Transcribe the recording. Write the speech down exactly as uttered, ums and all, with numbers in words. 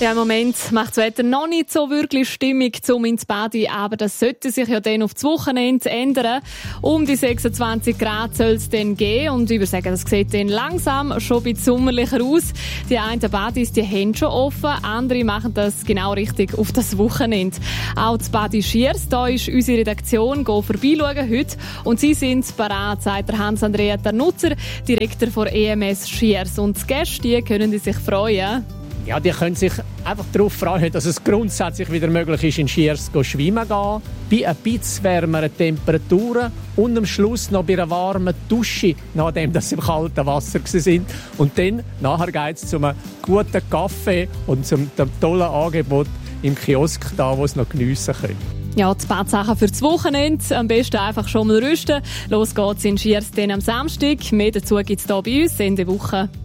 Ja, im Moment macht das Wetter noch nicht so wirklich Stimmung zum ins Bad, aber das sollte sich ja dann auf das Wochenende ändern. Um die sechsundzwanzig Grad soll es dann gehen und ich würde sagen, das sieht dann langsam schon ein bisschen sommerlicher aus. Die einen Badis, die haben schon offen, andere machen das genau richtig auf das Wochenende. Auch das Badi Schiers, da ist unsere Redaktion, gehen vorbeischauen heute und sie sind parat, sagt der Hans-Andrea Tarnutzer, Direktor von E M S Schiers. Und die Gäste, die können sich freuen. Ja, die können sich einfach darauf freuen, dass es grundsätzlich wieder möglich ist, in Schiers zu schwimmen gehen, bei ein bisschen wärmeren Temperaturen und am Schluss noch bei einer warmen Dusche, nachdem sie im kalten Wasser waren. Und dann nachher geht es zu einem guten Kaffee und zum tollen Angebot im Kiosk, da, wo sie noch geniessen können. Ja, die Badsachen für das Wochenende. Am besten einfach schon mal rüsten. Los geht's in Schiers dann am Samstag. Mehr dazu gibt's hier bei uns Ende Woche.